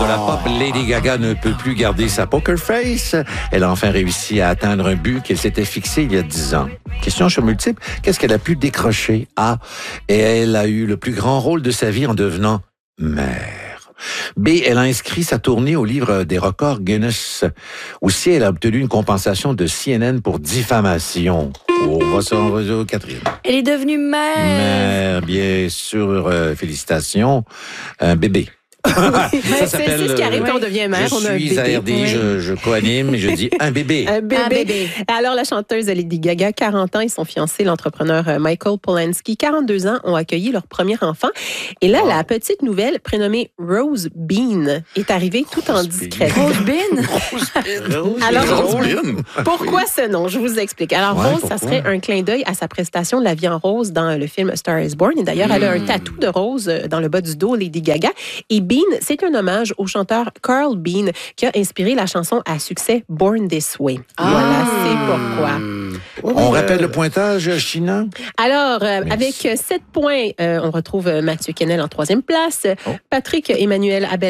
la pop Lady Gaga ne peut plus garder sa poker face. Elle a enfin réussi à atteindre un but qu'elle s'était fixé il y a 10 ans. Question sur multiple, qu'est-ce qu'elle a pu décrocher? A. Et elle a eu le plus grand rôle de sa vie en devenant mère. B. Elle a inscrit sa tournée au livre des records Guinness. Ou C. Elle a obtenu une compensation de CNN pour diffamation. On va au Catherine. Elle est devenue mère. Mère, bien sûr. Félicitations. Un bébé. C'est ce qui arrive quand on devient mère. On a un bébé. Je suis à RD, je co-anime et je dis un bébé. Un bébé. Alors, la chanteuse Lady Gaga, 40 ans, et son fiancé, l'entrepreneur Michael Polanski, 42 ans, ont accueilli leur premier enfant. Et là, la petite nouvelle, prénommée Rose Bean, est arrivée tout en discrétion. Rose Bean? Alors, pourquoi ce nom? Je vous explique. Alors, Rose, ça serait un clin d'œil à sa prestation de La vie en rose dans le film Star is Born. Et d'ailleurs, elle a un tatou de rose dans le bas du dos, Lady Gaga. Et Bean, c'est un hommage au chanteur Carl Bean qui a inspiré la chanson à succès Born This Way. Voilà, c'est pourquoi. On rappelle le pointage, China? Alors, avec 7 points, on retrouve Mathieu Kennel en 3e place, Patrick Emmanuel Abel